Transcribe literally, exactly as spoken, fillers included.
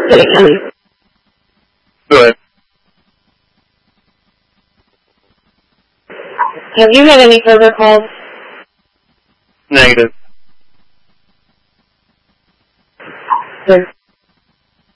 Good. Have you had any further calls? Negative. Good.